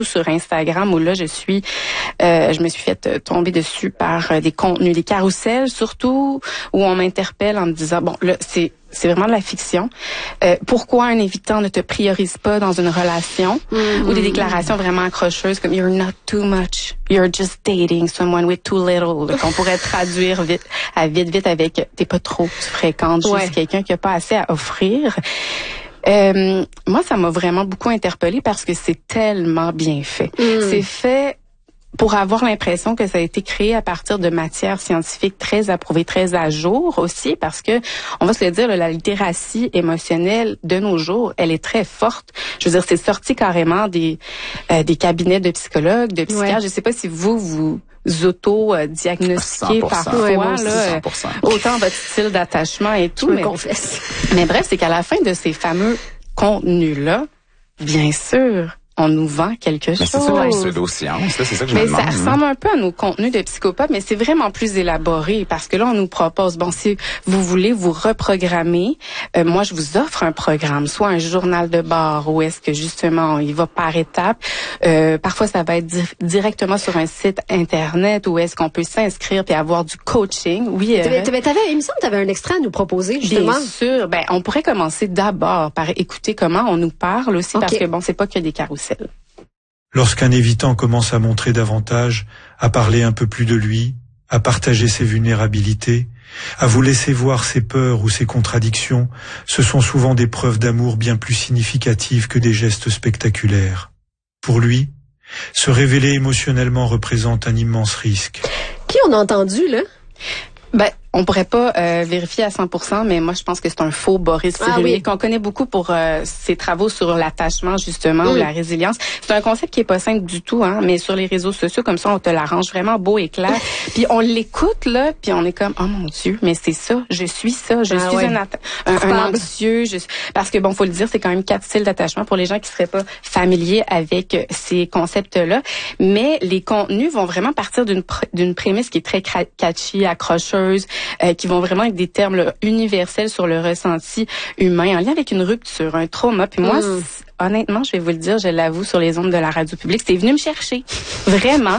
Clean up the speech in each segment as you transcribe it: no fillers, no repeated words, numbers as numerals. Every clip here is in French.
sur Instagram où là je me suis fait tomber dessus par des contenus, des carousels surtout où on m'interpelle en me disant bon là c'est vraiment de la fiction. Pourquoi un évitant ne te priorise pas dans une relation ou des déclarations vraiment accrocheuses comme you're not too much, you're just dating someone with too little, qu'on pourrait traduire vite avec t'es pas trop, tu fréquentes juste quelqu'un qui a pas assez à offrir. Moi, ça m'a vraiment beaucoup interpellée parce que c'est tellement bien fait. C'est fait pour avoir l'impression que ça a été créé à partir de matières scientifiques très approuvées, très à jour aussi, parce que, on va se le dire, la littératie émotionnelle de nos jours, elle est très forte. Je veux dire, c'est sorti carrément des cabinets de psychologues, de psychiatres. Je sais pas si vous auto-diagnostiquez parfois, là, autant votre style d'attachement et tout. Je me confesse. Mais bref, c'est qu'à la fin de ces fameux contenus-là, bien sûr, on nous vend quelque chose. Mais c'est ça la pseudo-science, là, c'est ça que je me demande. Ça ressemble un peu à nos contenus de psychopathes, mais c'est vraiment plus élaboré parce que là, on nous propose, bon, si vous voulez vous reprogrammer, moi, je vous offre un programme, soit un journal de bord où est-ce que justement, il va par étapes. Parfois, ça va être directement sur un site Internet où est-ce qu'on peut s'inscrire puis avoir du coaching. Oui. Il me semble que tu avais un extrait à nous proposer, justement. Bien sûr. Ben, on pourrait commencer d'abord par écouter comment on nous parle aussi parce que, bon, c'est pas que des carousels. Lorsqu'un évitant commence à montrer davantage, à parler un peu plus de lui, à partager ses vulnérabilités, à vous laisser voir ses peurs ou ses contradictions, ce sont souvent des preuves d'amour bien plus significatives que des gestes spectaculaires. Pour lui, se révéler émotionnellement représente un immense risque. Qui on a entendu, là? Ben, on pourrait pas vérifier à 100%, mais moi je pense que c'est un faux Boris Cyrulnik qu'on connaît beaucoup pour ses travaux sur l'attachement justement ou la résilience. C'est un concept qui est pas simple du tout, hein, mais sur les réseaux sociaux comme ça on te l'arrange vraiment beau et clair. Puis on l'écoute là, puis on est comme oh mon Dieu, mais c'est ça, je suis ça, je suis un anxieux, parce que bon faut le dire, c'est quand même 4 styles d'attachement pour les gens qui seraient pas familiers avec ces concepts-là, mais les contenus vont vraiment partir d'une prémisse qui est très catchy, accrocheuse. Qui vont vraiment être des termes là, universels sur le ressenti humain, en lien avec une rupture, un trauma. Puis moi, honnêtement, je vais vous le dire, je l'avoue, sur les ondes de la radio publique, c'est venu me chercher, vraiment.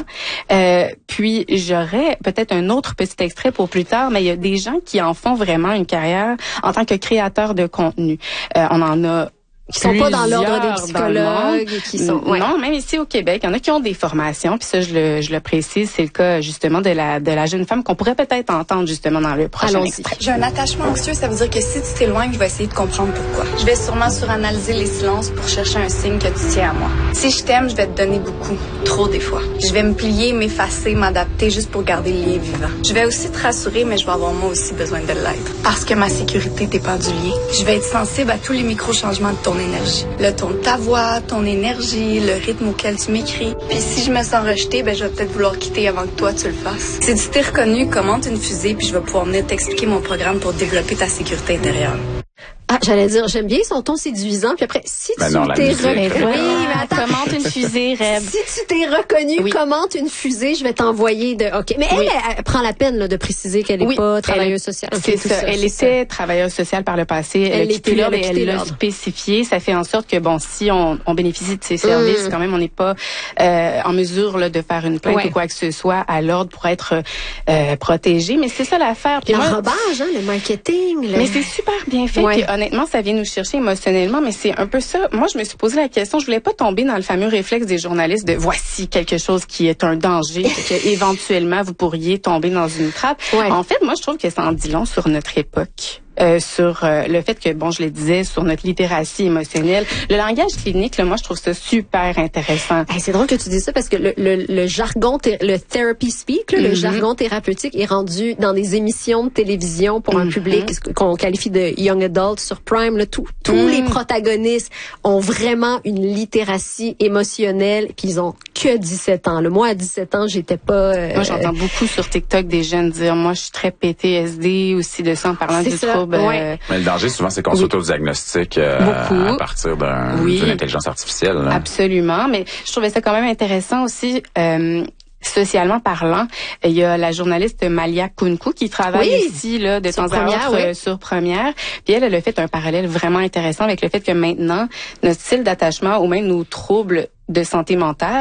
Puis j'aurais peut-être un autre petit extrait pour plus tard, mais il y a des gens qui en font vraiment une carrière en tant que créateurs de contenu. On en a qui sont pas dans l'ordre des psychologues et qui sont non, même ici au Québec, il y en a qui ont des formations, puis ça je le précise, c'est le cas justement de la jeune femme qu'on pourrait peut-être entendre justement dans le prochain extrait. J'ai un attachement anxieux, ça veut dire que si tu t'éloignes, je vais essayer de comprendre pourquoi. Je vais sûrement suranalyser les silences pour chercher un signe que tu tiens à moi. Si je t'aime, je vais te donner beaucoup, trop des fois. Je vais me plier, m'effacer, m'adapter juste pour garder le lien vivant. Je vais aussi te rassurer, mais je vais avoir moi aussi besoin de l'être. Parce que ma sécurité dépend du lien. Je vais être sensible à tous les micro-changements de ton énergie. Le ton de ta voix, ton énergie, le rythme auquel tu m'écris. Puis si je me sens rejetée, je vais peut-être vouloir quitter avant que toi tu le fasses. Si tu t'es reconnu, commente une fusée, puis je vais pouvoir venir t'expliquer mon programme pour développer ta sécurité intérieure. Ah, j'allais dire, j'aime bien son ton séduisant. Puis après, si tu t'es reconnu... commente une fusée, Reb. Si tu t'es reconnu, commente une fusée, je vais t'envoyer de... OK. Mais elle prend la peine là, de préciser qu'elle n'est pas travailleuse sociale. C'est ça. Elle était travailleuse sociale par le passé. Elle a quitté l'ordre et elle l'a spécifié. Ça fait en sorte que, bon, si on bénéficie de ses services, quand même, on n'est pas en mesure là, de faire une plainte ou quoi que ce soit à l'ordre pour être protégé. Mais c'est ça l'affaire. Puis l'enrobage, le marketing. Mais c'est super bien fait. Puis, honnêtement, ça vient nous chercher émotionnellement, mais c'est un peu ça. Moi, je me suis posé la question, je voulais pas tomber dans le fameux réflexe des journalistes de voici quelque chose qui est un danger, que éventuellement vous pourriez tomber dans une trappe. En fait, moi, je trouve que ça en dit long sur notre époque. Sur le fait que, bon, je le disais, sur notre littératie émotionnelle. Le langage clinique, là, moi, je trouve ça super intéressant. Hey, c'est drôle que tu dises ça parce que le jargon, le therapy speak, là, le jargon thérapeutique est rendu dans des émissions de télévision pour un public qu'on qualifie de young adult sur Prime. Là, tous les protagonistes ont vraiment une littératie émotionnelle puis ils ont que 17 ans. Moi, à 17 ans, j'étais pas... Moi, j'entends beaucoup sur TikTok des jeunes dire, moi, je suis très PTSD aussi de ça en parlant du trouble. Mais le danger, souvent, c'est qu'on s'auto-diagnostique à partir d'une intelligence artificielle. Là. Absolument. Mais je trouvais ça quand même intéressant aussi. socialement parlant, il y a la journaliste Malia Kunku qui travaille ici là de temps à autre sur Première. Puis elle a fait un parallèle vraiment intéressant avec le fait que maintenant notre style d'attachement ou même nos troubles de santé mentale